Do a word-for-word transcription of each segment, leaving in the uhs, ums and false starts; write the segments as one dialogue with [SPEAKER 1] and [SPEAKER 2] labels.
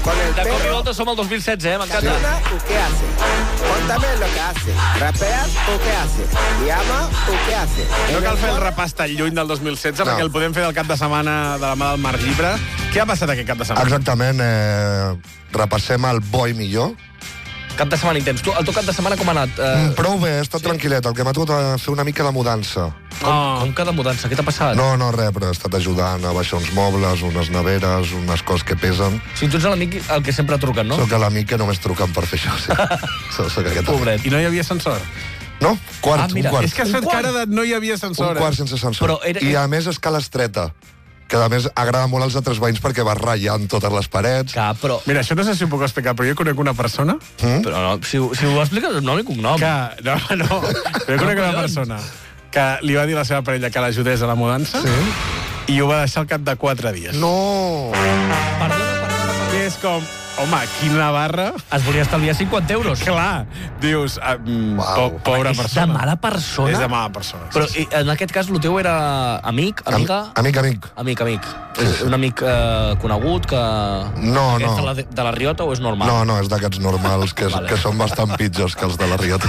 [SPEAKER 1] con el
[SPEAKER 2] De cop i
[SPEAKER 1] perro.
[SPEAKER 2] volta som al dos mil setze, eh? M'encanta.
[SPEAKER 1] ¿Camina o qué hace? Cuéntame lo que hace. ¿Rapeas o qué hace? ¿Llama o qué hace?
[SPEAKER 3] No
[SPEAKER 1] En
[SPEAKER 3] cal
[SPEAKER 1] el
[SPEAKER 3] fer el
[SPEAKER 1] coro-
[SPEAKER 3] repàs tan lluny del dos mil setze,
[SPEAKER 4] No.
[SPEAKER 3] perquè el podem fer del cap de setmana de la mà del Marc Llibre. Què ha passat aquest cap de setmana?
[SPEAKER 4] Exactament, eh, repassem el bo i millor.
[SPEAKER 2] Cap de setmana intens. Tu, el teu cap de setmana com ha anat?
[SPEAKER 4] Mm,
[SPEAKER 2] Uh,
[SPEAKER 4] prou bé, he estat
[SPEAKER 2] sí.
[SPEAKER 4] tranquil·let. El que m'ha tocat a fer una mica de mudança.
[SPEAKER 2] com,
[SPEAKER 3] Oh.
[SPEAKER 2] com que de mudança? Què t'ha passat?
[SPEAKER 4] No, no, res, però he estat ajudant a baixar uns mobles, unes neveres, unes coses que pesen.
[SPEAKER 2] O sigui, tu ets l'amic al que sempre truquen, no?
[SPEAKER 4] Soc l'amic que només truquen per fer això. Sí. soc, soc aquest amic.
[SPEAKER 2] Pobret.
[SPEAKER 3] I no hi havia ascensor?
[SPEAKER 4] No, quart,
[SPEAKER 2] Ah, mira,
[SPEAKER 4] un quart.
[SPEAKER 3] És que has
[SPEAKER 2] Un
[SPEAKER 3] fet
[SPEAKER 2] quart?
[SPEAKER 3] cara de no hi havia ascensor.
[SPEAKER 4] Un quart sense ascensor.
[SPEAKER 2] Però era-
[SPEAKER 4] I a més escala estreta, que a més agrada molt als altres veïns perquè vas ratllant totes les parets.
[SPEAKER 2] Clar, però...
[SPEAKER 3] Mira, això no sé si ho puc explicar, però jo conec una persona
[SPEAKER 4] Mm?
[SPEAKER 2] Però no, si, ho- si ho expliques amb nom i cognom.
[SPEAKER 3] que... No, no, però jo conec una persona que li va dir a la seva parella que l'ajudés a la mudança
[SPEAKER 4] Sí?
[SPEAKER 3] i ho va deixar al cap de quatre dies.
[SPEAKER 4] No!
[SPEAKER 2] Perdona, perdona, perdona.
[SPEAKER 3] Que és com... Home, quina barra...
[SPEAKER 2] Es volia estalviar cinquanta euros.
[SPEAKER 3] Clar, dius... Uh, mm,
[SPEAKER 4] Uau.
[SPEAKER 3] po pobra
[SPEAKER 2] És
[SPEAKER 3] persona.
[SPEAKER 2] de mala persona.
[SPEAKER 3] És de mala persona.
[SPEAKER 2] Però
[SPEAKER 3] sí, sí.
[SPEAKER 2] i, en aquest cas el teu era amic, amiga...
[SPEAKER 4] Am amic, amic.
[SPEAKER 2] Amic, amic. És un amic eh, conegut que...
[SPEAKER 4] No,
[SPEAKER 2] que és
[SPEAKER 4] no.
[SPEAKER 2] de la, de la Riota o és normal?
[SPEAKER 4] No, no, és d'aquests normals que,
[SPEAKER 2] Vale.
[SPEAKER 4] que són bastant pitjors que els de la Riota.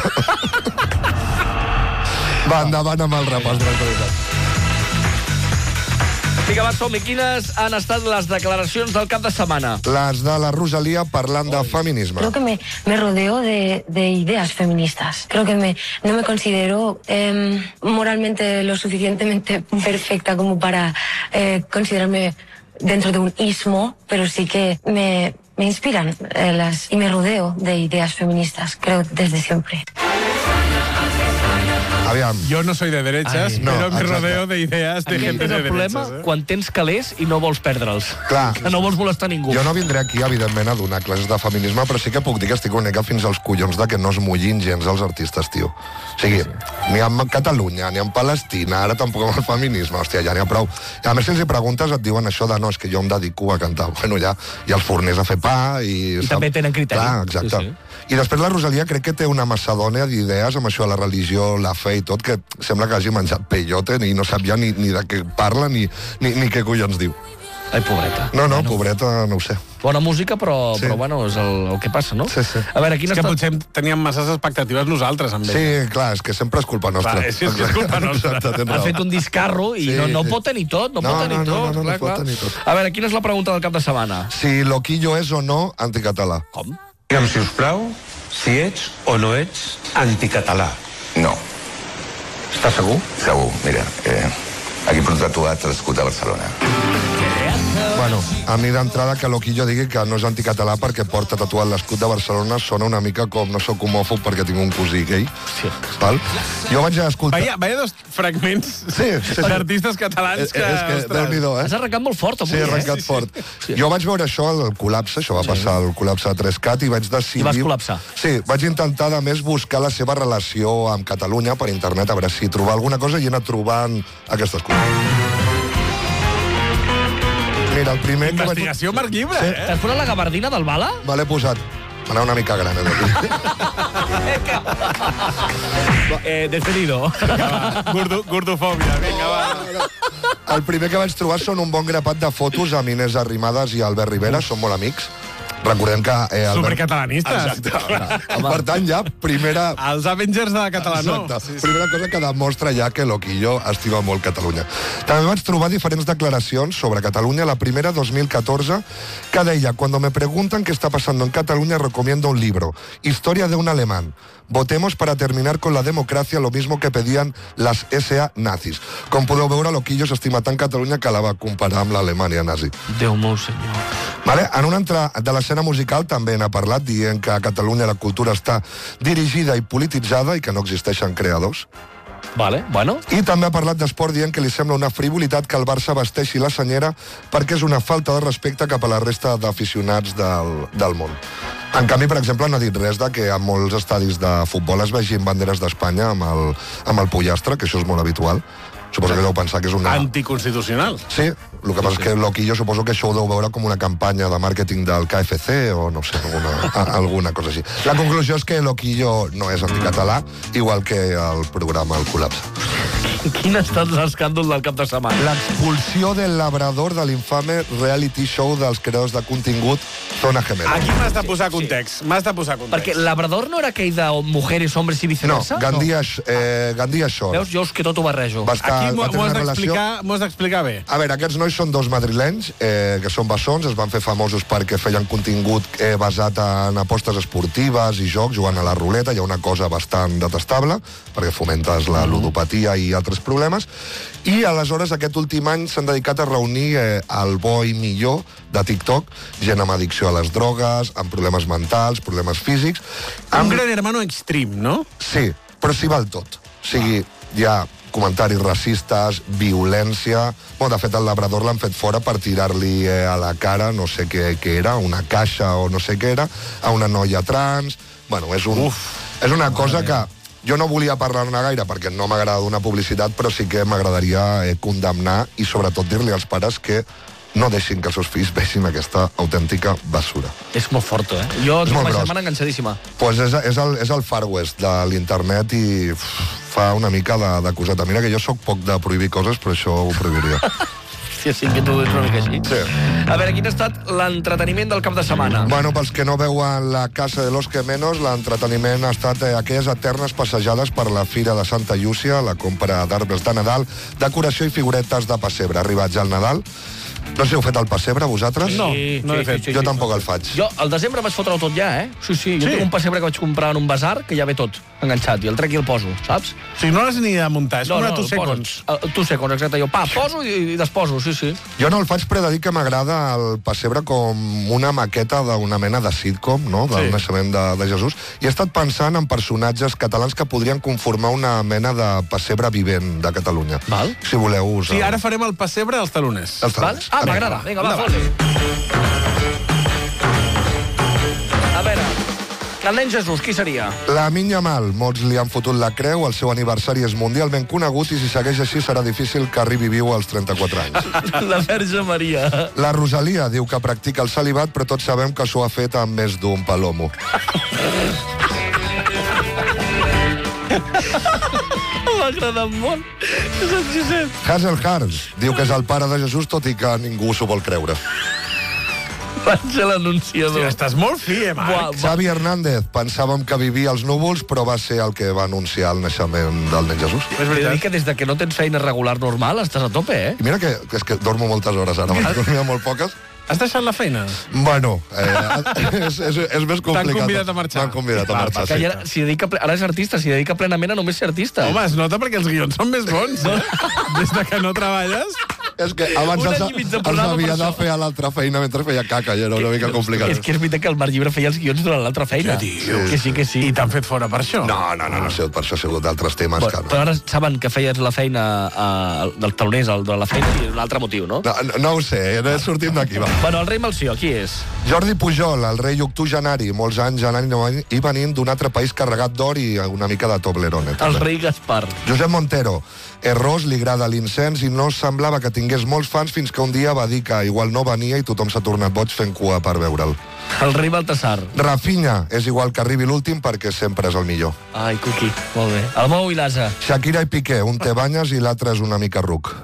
[SPEAKER 4] Va, endavant amb el repàs de l'actualitat.
[SPEAKER 2] Vinga, va, som-hi. Quines han estat les declaracions del cap de setmana?
[SPEAKER 4] Les de la Rosalia parlant de feminisme.
[SPEAKER 5] Creo que me, me rodeo de, de ideas feministas. Creo que me, no me considero eh, moralmente lo suficientemente perfecta como para eh, considerarme dentro de un ismo, pero sí que me, me inspiran eh, las, y me rodeo de ideas feministas, creo, desde siempre.
[SPEAKER 4] Aviam.
[SPEAKER 3] Yo no soy de derechas,
[SPEAKER 2] Ai,
[SPEAKER 4] no,
[SPEAKER 3] pero me
[SPEAKER 4] exacte.
[SPEAKER 3] rodeo de ideas de
[SPEAKER 2] Aquest
[SPEAKER 3] gente
[SPEAKER 2] és
[SPEAKER 3] de
[SPEAKER 2] el problema
[SPEAKER 3] derechas. Eh?
[SPEAKER 2] quan tens calés i no vols perdre'ls.
[SPEAKER 4] Clar.
[SPEAKER 2] Que no vols molestar ningú.
[SPEAKER 4] Jo no vindré aquí, evidentment, a donar classes de feminisme, però sí que puc dir que estic una mica fins als collons de que no es mullin gens els artistes, tio. O sigui, ni en Catalunya, ni en Palestina, ara tampoc amb el feminisme, hòstia, ja n'hi ha prou. I a més, si els hi preguntes, et diuen això de no, és que jo em dedico a cantar. Bueno, ja, i els forners a fer pa, i...
[SPEAKER 2] I també tenen criteri.
[SPEAKER 4] Clar, exacte.
[SPEAKER 2] Sí, sí.
[SPEAKER 4] I després la Rosalia crec que té una macedònia d'idees amb això de la religió, la fe i tot, que sembla que hagi menjat peyote i no sap ja ni, ni de què parla ni, ni, ni què collons diu.
[SPEAKER 2] Ai, pobreta.
[SPEAKER 4] No, no, pobreta, no ho sé.
[SPEAKER 2] Bona música, però,
[SPEAKER 4] Sí.
[SPEAKER 2] però bueno, és el, el que passa, no?
[SPEAKER 4] Sí, sí.
[SPEAKER 2] A veure,
[SPEAKER 3] És
[SPEAKER 2] quina
[SPEAKER 3] que
[SPEAKER 2] estat...
[SPEAKER 3] potser teníem masses expectatives nosaltres amb ell.
[SPEAKER 4] Sí, clar, és que sempre és culpa nostra.
[SPEAKER 3] Clar, sí, sí, és culpa nostra.
[SPEAKER 4] Exacte, tens
[SPEAKER 2] Ha
[SPEAKER 4] raó.
[SPEAKER 2] fet un discarro i
[SPEAKER 4] Sí,
[SPEAKER 2] no, no
[SPEAKER 4] sí.
[SPEAKER 2] pot tenir tot, no,
[SPEAKER 4] No,
[SPEAKER 2] pot tenir
[SPEAKER 4] no, no,
[SPEAKER 2] tot.
[SPEAKER 4] no, no
[SPEAKER 2] clar,
[SPEAKER 4] pot
[SPEAKER 2] clar.
[SPEAKER 4] tenir tot.
[SPEAKER 2] A veure, quina és la pregunta del cap de setmana?
[SPEAKER 4] Si Loquillo és o no anticatalà.
[SPEAKER 2] Com?
[SPEAKER 6] Digue'm, si us plau, si ets o no ets anticatalà.
[SPEAKER 7] No,
[SPEAKER 6] Estàs segur?
[SPEAKER 7] segur. Mira, eh, aquí porto tatuat l'escut de Barcelona.
[SPEAKER 4] Bueno, a mi d'entrada que Loquillo digui que no és anticatalà perquè porta tatuat l'escut de Barcelona sona una mica com no sóc homòfob perquè tinc un cosí gay.
[SPEAKER 2] Sí.
[SPEAKER 4] Val? Jo vaig escoltar...
[SPEAKER 3] Vaya, vaya dos fragments
[SPEAKER 4] Sí, sí, sí.
[SPEAKER 3] d'artistes catalans
[SPEAKER 4] És,
[SPEAKER 3] que...
[SPEAKER 4] és que,
[SPEAKER 3] ostres,
[SPEAKER 4] Déu-n'hi-do, eh?
[SPEAKER 2] Has arrencat molt fort, avui,
[SPEAKER 4] Sí, he arrencat
[SPEAKER 2] eh?
[SPEAKER 4] fort. Jo vaig veure això, el col·lapse, això va passar al col·lapse de Trescat, i vaig decidir...
[SPEAKER 2] I vas col·lapsar.
[SPEAKER 4] Sí, vaig intentar, a més, buscar la seva relació amb Catalunya per internet, a veure si trobar alguna cosa, i he anat trobant aquestes coses. Mira, el primer que vaig...
[SPEAKER 3] Investigació Marc Llibre,
[SPEAKER 4] Sí.
[SPEAKER 3] eh?
[SPEAKER 2] T'has posat la gabardina del bala?
[SPEAKER 4] Me l'he posat. M'anava una mica gran, eh, d'aquí.
[SPEAKER 2] Eh, despedido.
[SPEAKER 3] Gordo, gordofòbia, vinga, va.
[SPEAKER 4] El primer que vaig trobar són un bon grapat de fotos amb Inés Arrimadas i Albert Rivera, són molt amics. Recordem que... Eh, Albert...
[SPEAKER 3] Supercatalanistes.
[SPEAKER 4] Exacte. Per tant, ja, primera...
[SPEAKER 3] Els Avengers de Catalanó.
[SPEAKER 4] Exacte. Primera cosa que demostra ja que Loquillo estima molt Catalunya. També vaig trobar diferents declaracions sobre Catalunya. La primera, dos mil catorze, que deia: cuando me preguntan qué está pasando en Cataluña, recomiendo un libro, Historia de un alemán. Votemos para terminar con la democracia, lo mismo que pedían las S A nazis. Com podeu veure, Loquillo s'estima tant Catalunya que la va comparar amb l'Alemanya nazi.
[SPEAKER 2] Déu meu senyor.
[SPEAKER 4] Vale? En una altra de l'escena musical també n'ha parlat, dient que a Catalunya la cultura està dirigida i polititzada i que no existeixen creadors.
[SPEAKER 2] Vale, bueno.
[SPEAKER 4] I també ha parlat d'esport, dient que li sembla una frivolitat que el Barça vesteixi la senyera perquè és una falta de respecte cap a la resta d'aficionats del, del món. En canvi, per exemple, no ha dit res de que a molts estadis de futbol es vegin banderes d'Espanya amb, el, amb el pollastre, que això és molt habitual. Suposo que deu pensar que és una...
[SPEAKER 3] Anticonstitucional.
[SPEAKER 4] Sí, el que passa és que Loquillo suposo que això ho deu veure com una campanya de màrqueting del K F C o no sé, alguna, a, alguna cosa així. La conclusió és que Loquillo no és anticatalà, igual que el programa El Col·lapse.
[SPEAKER 2] Quin ha estat l'escàndol del cap de setmana?
[SPEAKER 4] L'expulsió del labrador de l'infame reality show dels creadors de contingut Zona Gemela.
[SPEAKER 3] Aquí m'has de posar context. M'has de posar context.
[SPEAKER 2] Perquè Labrador no era aquell de mujeres, hombres i
[SPEAKER 4] No,
[SPEAKER 2] viceversa?
[SPEAKER 4] Gandia, eh, Gandia Shore.
[SPEAKER 2] Veus, jo és que tot ho barrejo.
[SPEAKER 4] Va estar,
[SPEAKER 3] Aquí m'ho
[SPEAKER 4] va tenir
[SPEAKER 3] m'ho has
[SPEAKER 4] una relació...
[SPEAKER 3] d'explicar m'ho has d'explicar bé.
[SPEAKER 4] A veure, aquests nois són dos madrilenys, eh, que són bessons, es van fer famosos perquè feien contingut eh, basat en apostes esportives i jocs, jugant a la ruleta. Hi ha una cosa bastant detestable, perquè fomentes la ludopatia i altres problemes. I aleshores aquest últim any s'han dedicat a reunir eh, el bo i millor de TikTok, gent amb addicció a les drogues, amb problemes mentals, problemes físics.
[SPEAKER 3] Un
[SPEAKER 4] Amb...
[SPEAKER 3] gran hermano extreme, no?
[SPEAKER 4] Sí, però s'hi val tot. O sigui, hi ha comentaris racistes, violència... Bueno, de fet, el labrador l'han fet fora per tirar-li eh, a la cara, no sé què, què era, una caixa o no sé què era, a una noia trans... Bueno, és, un,
[SPEAKER 3] Uf,
[SPEAKER 4] és una cosa que... Jo no volia parlar-ne gaire perquè no m'agrada donar publicitat, però sí que m'agradaria eh, condemnar i sobretot dir-li als pares que no deixin que els seus fills vegin aquesta autèntica basura.
[SPEAKER 2] És molt fort, eh? Jo
[SPEAKER 4] És
[SPEAKER 2] tinc
[SPEAKER 4] molt
[SPEAKER 2] una
[SPEAKER 4] gros.
[SPEAKER 2] setmana enganxadíssima.
[SPEAKER 4] Pues és, és, el, és el Far West de l'internet i uf, fa una mica de, de coseta. Mira que jo sóc poc de prohibir coses, però això ho prohibiria.
[SPEAKER 2] Sí, sí, que tu ets una mica així.
[SPEAKER 4] Sí.
[SPEAKER 2] A veure, quin ha estat l'entreteniment del cap de setmana?
[SPEAKER 4] Bueno, pels que no veuen la Casa de los que menos, l'entreteniment ha estat eh, aquelles eternes passejades per la Fira de Santa Llúcia, la compra d'arbres de Nadal, decoració i figuretes de pessebre. Arribat ja el Nadal. No sé si heu fet el pessebre, vosaltres?
[SPEAKER 3] No,
[SPEAKER 2] Sí,
[SPEAKER 3] no l'he
[SPEAKER 2] sí,
[SPEAKER 3] fet.
[SPEAKER 2] sí, sí,
[SPEAKER 4] Jo
[SPEAKER 2] sí.
[SPEAKER 4] tampoc el faig.
[SPEAKER 2] Jo, al desembre vaig fotre-ho tot ja, eh? Sí, sí, jo
[SPEAKER 3] Sí?
[SPEAKER 2] tinc un pessebre que vaig comprar en un basar que ja ve tot enganxat, i el trec i el poso, saps?
[SPEAKER 3] O sigui, no l'has ni de muntar, és com una two
[SPEAKER 2] el
[SPEAKER 3] seconds.
[SPEAKER 2] poses. El two seconds, exacte. Jo, pa, poso i, i desposo, sí, sí.
[SPEAKER 4] Jo no el faig, però he de dir que m'agrada el pessebre com una maqueta d'una mena de sitcom, no?, del
[SPEAKER 3] Sí.
[SPEAKER 4] naixement de, de Jesús, i he estat pensant en personatges catalans que podrien conformar una mena de pessebre vivent de Catalunya.
[SPEAKER 2] Val.
[SPEAKER 4] Si voleu, us...
[SPEAKER 3] Sí, ara farem el pessebre als taloners.
[SPEAKER 4] Els
[SPEAKER 2] Val?
[SPEAKER 4] talents.
[SPEAKER 2] Ah, m'agrada. Vinga, va, fot-li. A veure, el nen Jesús, qui seria?
[SPEAKER 4] La Minya Mal, molts li han fotut la creu, el seu aniversari és mundialment conegut i si segueix així serà difícil que arribi viu als trenta-quatre anys.
[SPEAKER 2] La Verge Maria.
[SPEAKER 4] La Rosalia diu que practica el celibat, però tots sabem que s'ho ha fet amb més d'un palomo.
[SPEAKER 2] M'ha agradat molt. És el Gisep.
[SPEAKER 4] Hazel Hart diu que és el pare de Jesús, tot i que ningú s'ho vol creure.
[SPEAKER 2] Vaig ser l'anunciador.
[SPEAKER 3] Sí, estàs molt fi, eh, Marc?
[SPEAKER 2] Buah, buah.
[SPEAKER 4] Xavi Hernández, pensàvem que vivia als núvols, però va ser el que va anunciar el naixement del nen Jesús.
[SPEAKER 3] És
[SPEAKER 2] T'he de dir
[SPEAKER 3] veritat.
[SPEAKER 2] que des de que no tens feina regular normal estàs a tope, eh?
[SPEAKER 4] I mira que, que és que dormo moltes hores ara, vaig dormir molt poques.
[SPEAKER 3] Has deixat la feina?
[SPEAKER 4] Bueno, eh, és, és, és més complicat.
[SPEAKER 3] T'han convidat a marxar.
[SPEAKER 4] M'han convidat a
[SPEAKER 3] Val,
[SPEAKER 4] marxar,
[SPEAKER 2] Que
[SPEAKER 4] sí.
[SPEAKER 2] ja, si dedica, ple- ara és artista, si dedica plenament a només ser artista.
[SPEAKER 3] Home, es nota perquè els guions són més bons. No? Des de que no treballes...
[SPEAKER 4] És que abans
[SPEAKER 2] Un
[SPEAKER 4] els,
[SPEAKER 2] any i mig de
[SPEAKER 4] els
[SPEAKER 2] programa
[SPEAKER 4] havia
[SPEAKER 2] per
[SPEAKER 4] de
[SPEAKER 2] això.
[SPEAKER 4] fer a l'altra feina mentre feia caca i era una mica complicat.
[SPEAKER 2] És que és veritat que el Marc Llibre feia els guions durant l'altra feina.
[SPEAKER 3] Què dius?
[SPEAKER 2] Que sí, que sí.
[SPEAKER 3] I t'han fet fora per això?
[SPEAKER 4] No, no, no, no, no, per això ha sigut d'altres temes
[SPEAKER 2] Però,
[SPEAKER 4] que no.
[SPEAKER 2] però ara saben que feies la feina eh, dels taloners, el de la feina, i un altre motiu, no?
[SPEAKER 4] No, no, no ho sé, eh, sortim d'aquí, va.
[SPEAKER 2] Bueno, el rei Melcior, qui és?
[SPEAKER 4] Jordi Pujol, el rei octogenari, molts anys anant i venint d'un altre país carregat d'or i una mica de Toblerone.
[SPEAKER 2] El
[SPEAKER 4] també.
[SPEAKER 2] rei Gaspar.
[SPEAKER 4] Josep Montero, Errors, li agrada l'incens i no semblava que tingués molts fans fins que un dia va dir que igual no venia i tothom s'ha tornat boig fent cua per veure'l.
[SPEAKER 2] El rei Baltasar.
[SPEAKER 4] Rafinha, és igual que arribi l'últim perquè sempre és el millor.
[SPEAKER 2] Ai, Cuqui, molt bé. El Mou i l'Asa.
[SPEAKER 4] Shakira i Piqué, un té banyes i l'altre és una mica ruc.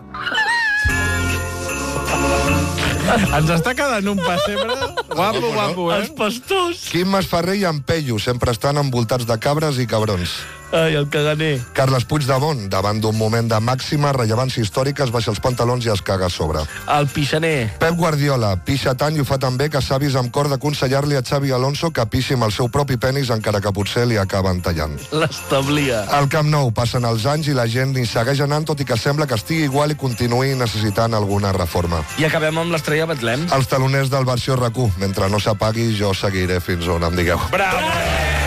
[SPEAKER 3] Ens està quedant un pessebre guapo, guapo, eh?
[SPEAKER 2] Els pastors.
[SPEAKER 4] Quim Masferrer i en Peyu sempre estan envoltats de cabres i cabrons.
[SPEAKER 2] Ai, el caganer.
[SPEAKER 4] Carles Puigdemont, davant d'un moment de màxima rellevància històrica, es baixa els pantalons i es caga a sobre.
[SPEAKER 2] El pixaner.
[SPEAKER 4] Pep Guardiola, pixa tant i ho fa tan bé que s'ha vist amb cor d'aconsellar-li a Xavi Alonso que pixi amb el seu propi penis encara que potser li acaben tallant.
[SPEAKER 2] L'establia.
[SPEAKER 4] Al Camp Nou passen els anys i la gent hi segueix anant, tot i que sembla que estigui igual i continuï necessitant alguna reforma.
[SPEAKER 2] I acabem amb l'estrella Betlem.
[SPEAKER 4] Els taloners del versió R A C U, mentre no s'apagui jo seguiré fins on em digueu.
[SPEAKER 2] Bravo!